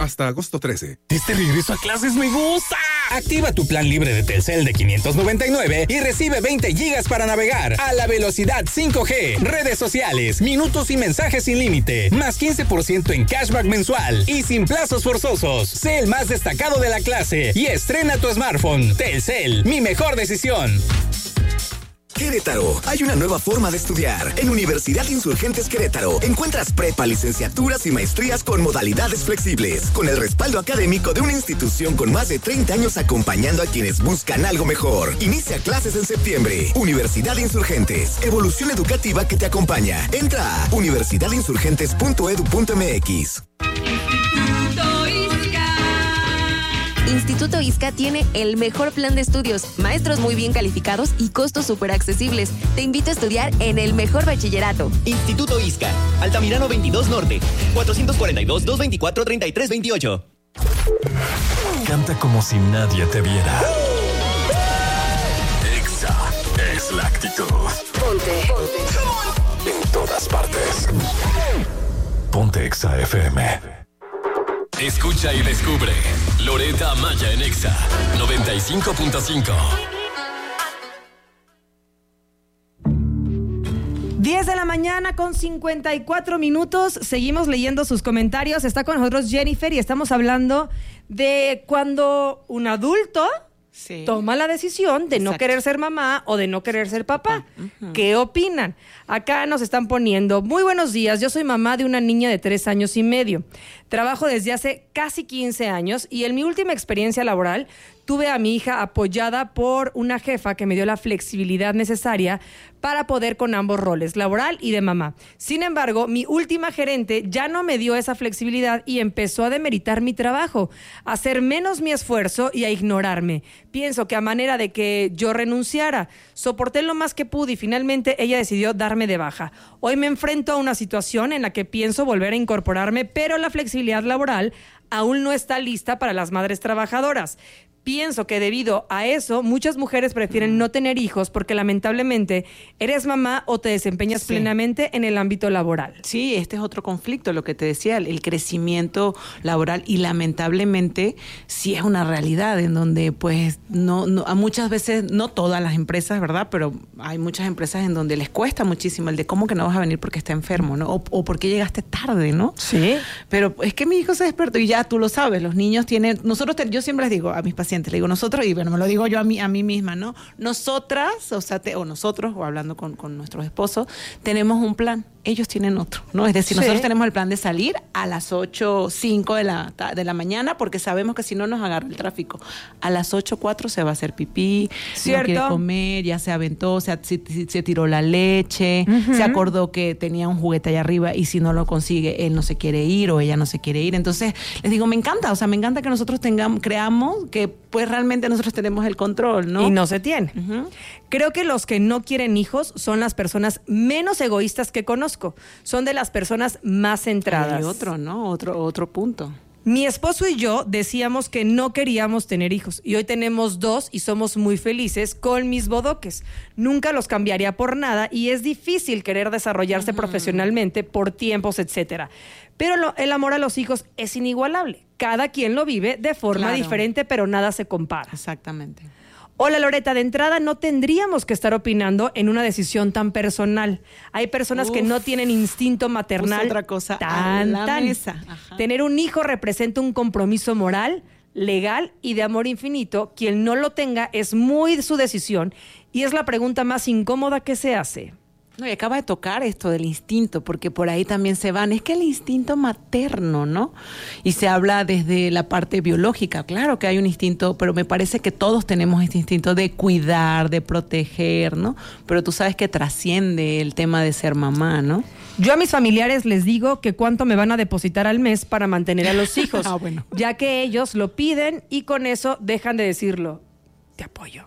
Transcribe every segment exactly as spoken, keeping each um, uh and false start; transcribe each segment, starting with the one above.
hasta agosto trece. Este regreso a clases me gusta. Activa tu plan libre de Telcel de quinientos noventa y nueve y recibe veinte gigas para navegar a la velocidad cinco G, redes sociales, minutos y mensajes sin límite, más quince por ciento en cashback mensual y sin plazos forzosos. Sé el más destacado de la clase y estrena tu smartphone. Telcel, mi mejor decisión. Querétaro, hay una nueva forma de estudiar. En Universidad Insurgentes Querétaro encuentras prepa, licenciaturas y maestrías con modalidades flexibles, con el respaldo académico de una institución con más de treinta años acompañando a quienes buscan algo mejor. Inicia clases en septiembre. Universidad Insurgentes, evolución educativa que te acompaña. Entra a universidad insurgentes punto edu punto m x. Instituto I S C A tiene el mejor plan de estudios, maestros muy bien calificados y costos súper accesibles. Te invito a estudiar en el mejor bachillerato. Instituto I S C A, Altamirano veintidós Norte, cuatrocientos cuarenta y dos, doscientos veinticuatro, treinta y tres veintiocho. Canta como si nadie te viera. Exa es la actitud. Ponte. Ponte. En todas partes. Ponte Exa F M. Escucha y descubre Loretta Maya en Exa noventa y cinco punto cinco. diez de la mañana con cincuenta y cuatro minutos. Seguimos leyendo sus comentarios. Está con nosotros Jennifer y estamos hablando de cuando un adulto sí. toma la decisión de Exacto. no querer ser mamá o de no querer ser papá. Uh-huh. ¿Qué opinan? Acá nos están poniendo: muy buenos días, yo soy mamá de una niña de tres años y medio. Trabajo desde hace casi quince años y en mi última experiencia laboral tuve a mi hija apoyada por una jefa que me dio la flexibilidad necesaria para poder con ambos roles, laboral y de mamá. Sin embargo, mi última gerente ya no me dio esa flexibilidad y empezó a demeritar mi trabajo, a hacer menos mi esfuerzo y a ignorarme. Pienso que a manera de que yo renunciara, soporté lo más que pude y finalmente ella decidió darme de baja. Hoy me enfrento a una situación en la que pienso volver a incorporarme, pero la flexibilidad laboral aún no está lista para las madres trabajadoras. Pienso que debido a eso, muchas mujeres prefieren no tener hijos porque lamentablemente eres mamá o te desempeñas sí. plenamente en el ámbito laboral. Sí, este es otro conflicto, lo que te decía, el crecimiento laboral y lamentablemente sí es una realidad en donde pues no, no a muchas veces, no todas las empresas, ¿verdad? Pero hay muchas empresas en donde les cuesta muchísimo el de cómo que no vas a venir porque está enfermo, ¿no? O, o porque llegaste tarde, ¿no? Sí. Pero es que mi hijo se despertó y ya tú lo sabes, los niños tienen, nosotros, te, yo siempre les digo a mis pacientes, le digo nosotros, y bueno, me lo digo yo a mí, a mí misma, ¿no? Nosotras, o sea, te, o nosotros, o hablando con, con nuestros esposos, tenemos un plan, ellos tienen otro, ¿no? Es decir, sí. nosotros tenemos el plan de salir a las ocho o cinco de la, de la mañana, porque sabemos que si no nos agarra el tráfico. A las ocho o cuatro se va a hacer pipí, ¿cierto? No quiere comer, ya se aventó, se, se, se tiró la leche, uh-huh. se acordó que tenía un juguete allá arriba y si no lo consigue, él no se quiere ir o ella no se quiere ir. Entonces, les digo, me encanta, o sea, me encanta que nosotros tengamos, creamos que pues realmente nosotros tenemos el control, ¿no? Y no se tiene. Uh-huh. Creo que los que no quieren hijos son las personas menos egoístas que conozco. Son de las personas más centradas. Hay otro, ¿no? Otro, otro punto. Mi esposo y yo decíamos que no queríamos tener hijos y hoy tenemos dos y somos muy felices con mis bodoques. Nunca los cambiaría por nada y es difícil querer desarrollarse uh-huh. profesionalmente por tiempos, etcétera. Pero lo, el amor a los hijos es inigualable. Cada quien lo vive de forma claro. diferente, pero nada se compara. Exactamente. Hola Loretta, de entrada no tendríamos que estar opinando en una decisión tan personal. Hay personas Uf, que no tienen instinto maternal. Otra cosa tan, a la tan. mesa. Ajá. Tener un hijo representa un compromiso moral, legal y de amor infinito. Quien no lo tenga es muy su decisión y es la pregunta más incómoda que se hace. No, y acaba de tocar esto del instinto, porque por ahí también se van, es que el instinto materno, ¿no? Y se habla desde la parte biológica, claro que hay un instinto, pero me parece que todos tenemos este instinto de cuidar, de proteger, ¿no? Pero tú sabes que trasciende el tema de ser mamá, ¿no? Yo a mis familiares les digo que cuánto me van a depositar al mes para mantener a los hijos, ah, bueno. ya que ellos lo piden y con eso dejan de decirlo. Te apoyo.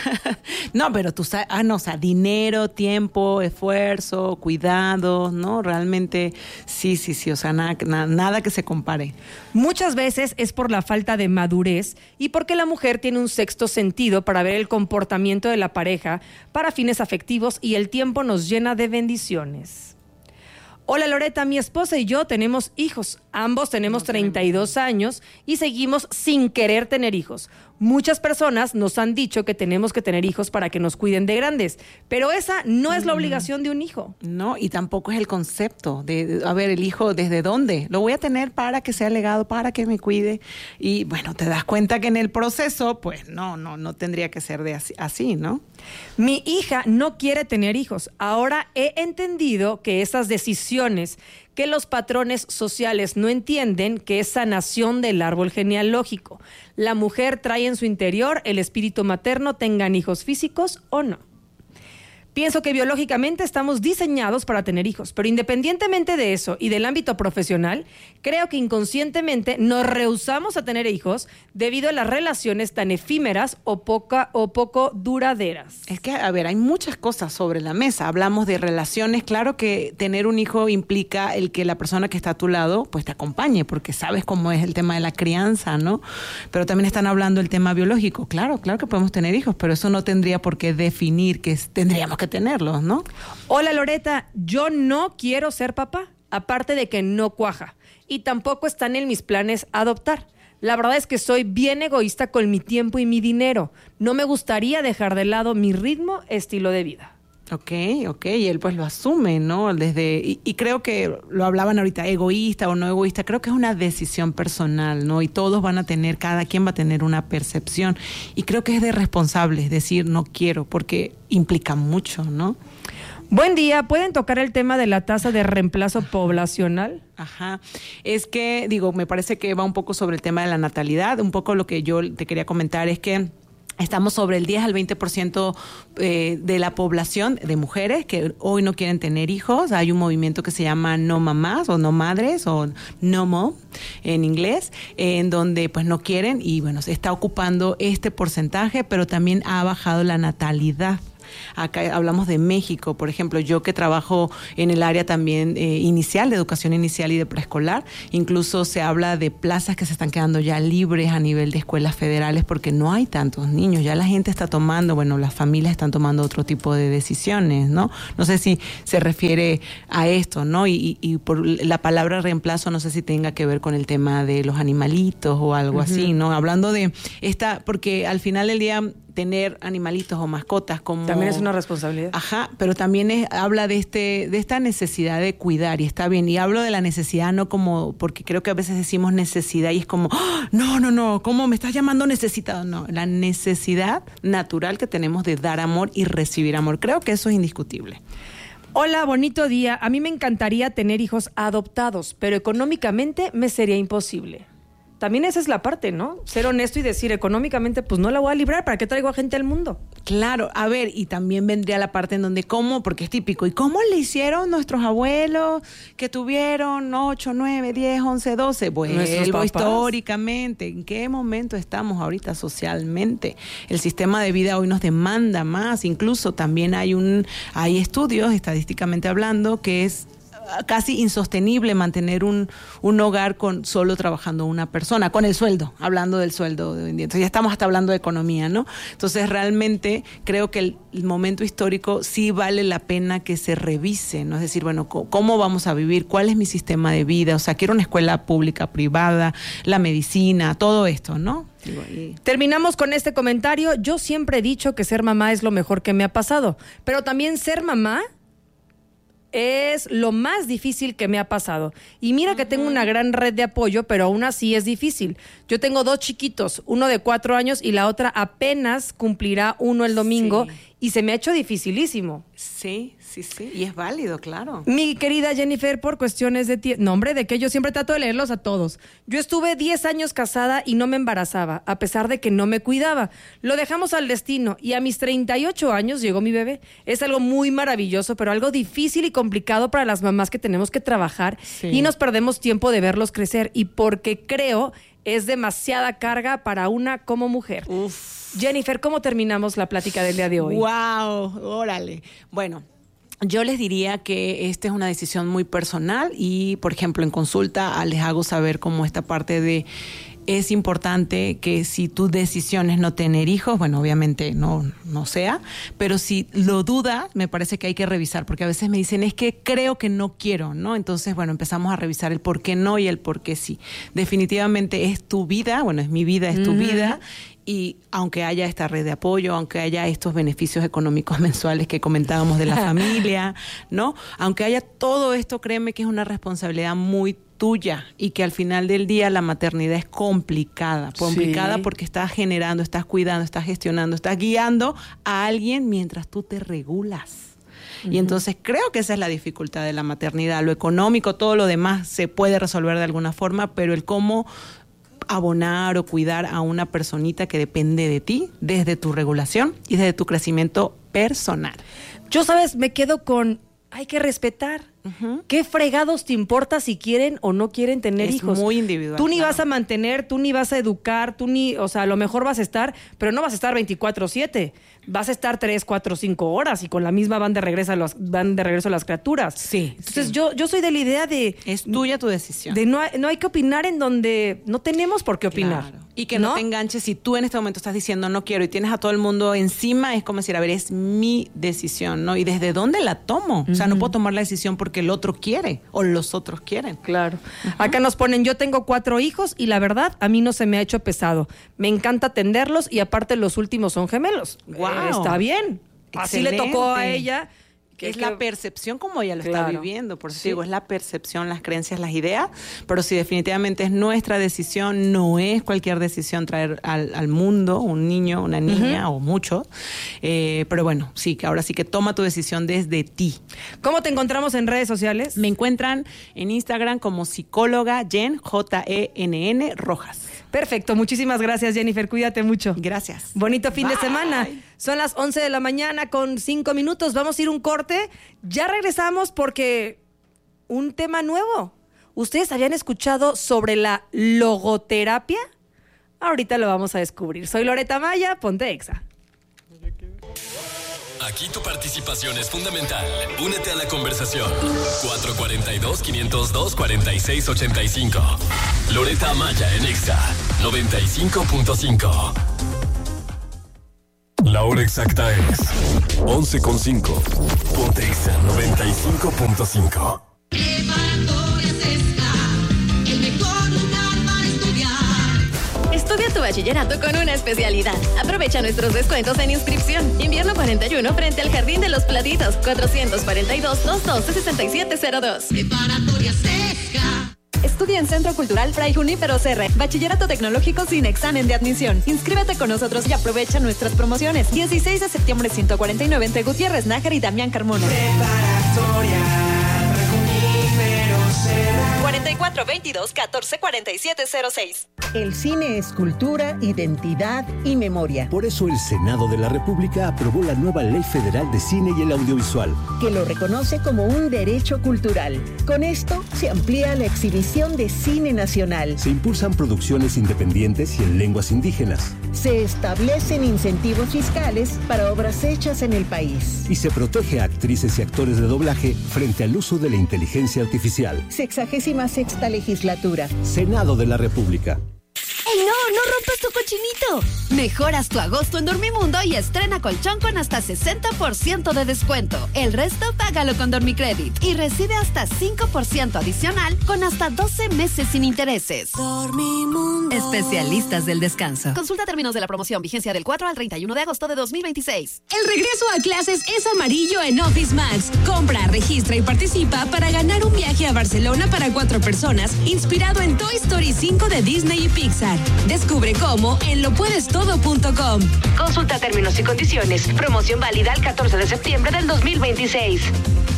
No, pero tú sabes, ah, no, o sea, dinero, tiempo, esfuerzo, cuidados, ¿no? Realmente, sí, sí, sí, o sea, nada, nada, nada que se compare. Muchas veces es por la falta de madurez y porque la mujer tiene un sexto sentido para ver el comportamiento de la pareja para fines afectivos y el tiempo nos llena de bendiciones. Hola Loreta, mi esposa y yo tenemos hijos. Ambos tenemos no treinta y dos tenemos. años y seguimos sin querer tener hijos. Muchas personas nos han dicho que tenemos que tener hijos para que nos cuiden de grandes, pero esa no es la obligación de un hijo. No, y tampoco es el concepto de, de, a ver, el hijo, ¿desde dónde? Lo voy a tener para que sea legado, para que me cuide. Y bueno, te das cuenta que en el proceso, pues no, no, no tendría que ser de así, así, ¿no? Mi hija no quiere tener hijos. Ahora he entendido que esas decisiones que los patrones sociales no entienden, que es sanación del árbol genealógico. La mujer trae en su interior el espíritu materno, tengan hijos físicos o no. Pienso que biológicamente estamos diseñados para tener hijos, pero independientemente de eso y del ámbito profesional, creo que inconscientemente nos rehusamos a tener hijos debido a las relaciones tan efímeras o, poca, o poco duraderas. Es que, a ver, hay muchas cosas sobre la mesa. Hablamos de relaciones. Claro que tener un hijo implica el que la persona que está a tu lado pues te acompañe, porque sabes cómo es el tema de la crianza, ¿no? Pero también están hablando del tema biológico. Claro, claro que podemos tener hijos, pero eso no tendría por qué definir que tendríamos que tenerlos, ¿no? Hola Loreta, yo no quiero ser papá, aparte de que no cuaja, y tampoco están en mis planes adoptar. La verdad es que soy bien egoísta con mi tiempo y mi dinero. No me gustaría dejar de lado mi ritmo, estilo de vida. Ok, ok, y él pues lo asume, ¿no? Desde y, y creo que lo hablaban ahorita, egoísta o no egoísta, creo que es una decisión personal, ¿no? Y todos van a tener, cada quien va a tener una percepción. Y creo que es de responsables decir no quiero, porque implica mucho, ¿no? Buen día, ¿pueden tocar el tema de la tasa de reemplazo poblacional? Ajá, es que, digo, me parece que va un poco sobre el tema de la natalidad. Un poco lo que yo te quería comentar es que estamos sobre el diez al veinte por ciento eh, de la población de mujeres que hoy no quieren tener hijos. Hay un movimiento que se llama No Mamás o No Madres o No Mom en inglés, eh, en donde pues no quieren y bueno, se está ocupando este porcentaje, pero también ha bajado la natalidad. Acá hablamos de México, por ejemplo, yo que trabajo en el área también eh, inicial, de educación inicial y de preescolar, incluso se habla de plazas que se están quedando ya libres a nivel de escuelas federales porque no hay tantos niños, ya la gente está tomando, bueno, las familias están tomando otro tipo de decisiones, ¿no? No sé si se refiere a esto, ¿no? Y, y, y por la palabra reemplazo no sé si tenga que ver con el tema de los animalitos o algo uh-huh. así, ¿no? Hablando de esta, porque al final del día tener animalitos o mascotas como... También es una responsabilidad. Ajá, pero también es, habla de este de esta necesidad de cuidar y está bien. Y hablo de la necesidad no como... Porque creo que a veces decimos necesidad y es como, ¡oh, no, no, no! ¿Cómo me estás llamando necesitado? No, la necesidad natural que tenemos de dar amor y recibir amor. Creo que eso es indiscutible. Hola, bonito día. A mí me encantaría tener hijos adoptados, pero económicamente me sería imposible. También esa es la parte, ¿no? Ser honesto y decir económicamente, pues no la voy a librar, ¿para qué traigo a gente al mundo? Claro, a ver, y también vendría la parte en donde cómo, porque es típico, ¿y cómo le hicieron nuestros abuelos que tuvieron ocho, nueve, diez, once, doce? Vuelvo históricamente, ¿en qué momento estamos ahorita socialmente? El sistema de vida hoy nos demanda más, incluso también hay un hay estudios, estadísticamente hablando, que es casi insostenible mantener un, un hogar con solo trabajando una persona, con el sueldo, hablando del sueldo de hoy en día. Entonces ya estamos hasta hablando de economía, ¿no? Entonces realmente creo que el, el momento histórico sí vale la pena que se revise, ¿no? Es decir, bueno, ¿cómo vamos a vivir? ¿Cuál es mi sistema de vida? O sea, quiero una escuela pública, privada, la medicina, todo esto, ¿no? Terminamos con este comentario. Yo siempre he dicho que ser mamá es lo mejor que me ha pasado, pero también ser mamá es lo más difícil que me ha pasado. Y mira uh-huh. que tengo una gran red de apoyo, pero aún así es difícil. Yo tengo dos chiquitos, uno de cuatro años y la otra apenas cumplirá uno el domingo. Sí. Y se me ha hecho dificilísimo. Sí, sí, sí. Y es válido, claro. Mi querida Jennifer, por cuestiones de tiempo... No, hombre, de que yo siempre trato de leerlos a todos. Yo estuve diez años casada y no me embarazaba, a pesar de que no me cuidaba. Lo dejamos al destino y a mis treinta y ocho años llegó mi bebé. Es algo muy maravilloso, pero algo difícil y complicado para las mamás que tenemos que trabajar sí. y nos perdemos tiempo de verlos crecer. Y porque creo es demasiada carga para una como mujer. Uf. Jennifer, ¿cómo terminamos la plática del día de hoy? ¡Wow! Órale. Bueno, yo les diría que esta es una decisión muy personal y, por ejemplo, en consulta les hago saber cómo esta parte de es importante que si tu decisión es no tener hijos, bueno, obviamente no, no sea, pero si lo dudas, me parece que hay que revisar, porque a veces me dicen, es que creo que no quiero, ¿no? Entonces, bueno, empezamos a revisar el por qué no y el por qué sí. Definitivamente es tu vida, bueno, es mi vida, es tu uh-huh. vida, y aunque haya esta red de apoyo, aunque haya estos beneficios económicos mensuales que comentábamos de la familia, ¿no? Aunque haya todo esto, créeme que es una responsabilidad muy tuya y que al final del día la maternidad es complicada, complicada sí. porque estás generando, estás cuidando, estás gestionando, estás guiando a alguien mientras tú te regulas. Uh-huh. Y entonces creo que esa es la dificultad de la maternidad. Lo económico, todo lo demás se puede resolver de alguna forma, pero el cómo abonar o cuidar a una personita que depende de ti desde tu regulación y desde tu crecimiento personal. Yo, ¿sabes? Me quedo con, hay que respetar. Uh-huh. ¿Qué fregados te importa si quieren o no quieren tener es hijos? Es muy individual. Tú ni claro. vas a mantener, tú ni vas a educar, tú ni, o sea, a lo mejor vas a estar, pero no vas a estar veinticuatro siete. Vas a estar tres, cuatro, cinco horas y con la misma van de regreso a los, van de regreso a las criaturas. Sí. Entonces sí. yo, yo soy de la idea de... Es tuya tu decisión. De no, no hay que opinar en donde no tenemos por qué opinar. Claro. Y que no, no te enganches si tú en este momento estás diciendo no quiero y tienes a todo el mundo encima, es como decir, a ver, es mi decisión, ¿no? ¿Y desde dónde la tomo? Uh-huh. O sea, no puedo tomar la decisión porque el otro quiere o los otros quieren. Claro. Uh-huh. Acá nos ponen, yo tengo cuatro hijos y la verdad, a mí no se me ha hecho pesado. Me encanta atenderlos y aparte los últimos son gemelos. Wow. Eh, está bien. Excelente. Así le tocó a ella. Que es que, la percepción como ella lo claro. está viviendo, por eso sí. digo, es la percepción, las creencias, las ideas, pero sí, definitivamente es nuestra decisión, no es cualquier decisión traer al, al mundo un niño, una niña uh-huh. o muchos, eh, pero bueno, sí, que ahora sí que toma tu decisión desde ti. ¿Cómo te encontramos en redes sociales? Me encuentran en Instagram como psicóloga Jen, J E N N Rojas. Perfecto, muchísimas gracias, Jennifer, cuídate mucho. Gracias. Bonito fin Bye. de semana. Son las once de la mañana con cinco minutos, vamos a ir un corte, ya regresamos porque un tema nuevo. ¿Ustedes habían escuchado sobre la logoterapia? Ahorita lo vamos a descubrir. Soy Loreta Maya, ponte Exa. Aquí tu participación es fundamental. Únete a la conversación. cuatro cuatro dos, cinco cero dos, cuatro seis ocho cinco. Loreta Maya en Exa noventa y cinco punto cinco. La hora exacta es once con cinco. Ponte Exa noventa y cinco punto cinco. Estudia tu bachillerato con una especialidad. Aprovecha nuestros descuentos en inscripción. Invierno cuarenta y uno frente al Jardín de los Platitos. cuatrocientos cuarenta y dos, doscientos doce, sesenta y siete cero dos. Preparatoria Sesca. Estudia en Centro Cultural Fray Junípero Serra. Bachillerato tecnológico sin examen de admisión. Inscríbete con nosotros y aprovecha nuestras promociones. dieciséis de septiembre ciento cuarenta y nueve entre Gutiérrez Nájar y Damián Carmona. Preparatoria Junípero Serra. cuarenta y cuatro veintidós, catorce cuarenta y siete cero seis. El cine es cultura, identidad y memoria. Por eso el Senado de la República aprobó la nueva Ley Federal de Cine y el Audiovisual, que lo reconoce como un derecho cultural. Con esto se amplía la exhibición de cine nacional. Se impulsan producciones independientes y en lenguas indígenas. Se establecen incentivos fiscales para obras hechas en el país. Y se protege a actrices y actores de doblaje frente al uso de la inteligencia artificial. Sexagésima sexta legislatura. Senado de la República. ¡Ey, no! ¡No rompas tu cochinito! Mejoras tu agosto en Dormimundo y estrena colchón con hasta sesenta por ciento de descuento. El resto págalo con Dormicredit y recibe hasta cinco por ciento adicional con hasta doce meses sin intereses. Dormimundo. Especialistas del descanso. Consulta términos de la promoción. Vigencia del cuatro al treinta y uno de agosto de dos mil veintiséis. El regreso a clases es amarillo en Office Max. Compra, registra y participa para ganar un viaje a Barcelona para cuatro personas inspirado en Toy Story cinco de Disney y Pixar. Descubre cómo en lo puedes todo punto com. Consulta términos y condiciones. Promoción válida el catorce de septiembre del dos mil veintiséis.